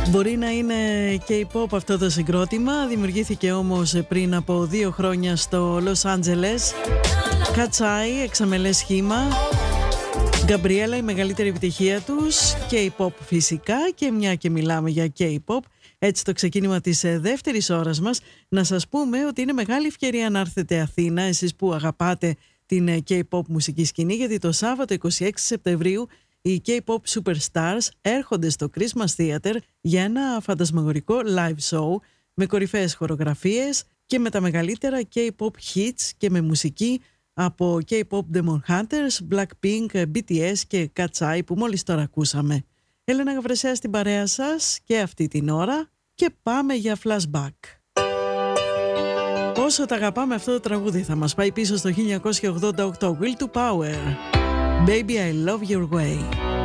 Μπορεί να είναι K-pop αυτό το συγκρότημα, δημιουργήθηκε όμως πριν από 2 χρόνια στο Λος Άντζελες. Κατσάι, εξαμελές σχήμα. Γκαμπριέλα, η μεγαλύτερη επιτυχία τους. K-pop φυσικά, και μια και μιλάμε για K-pop, έτσι το ξεκίνημα της δεύτερης ώρας μας, να σας πούμε ότι είναι μεγάλη ευκαιρία να έρθετε Αθήνα, εσείς που αγαπάτε την K-pop μουσική σκηνή, γιατί το Σάββατο 26 Σεπτεμβρίου οι K-pop Superstars έρχονται στο Christmas Theater για ένα φαντασμαγορικό live show με κορυφαίες χορογραφίες και με τα μεγαλύτερα K-pop hits και με μουσική από K-pop Demon Hunters, Blackpink, BTS και Cat's Eye που μόλις τώρα ακούσαμε. Έλενα Γαβρεσέα στην παρέα σας και αυτή την ώρα και πάμε για flashback. Όσο τα αγαπάμε αυτό το τραγούδι θα μας πάει πίσω στο 1988. Will to Power, Baby I Love Your Way.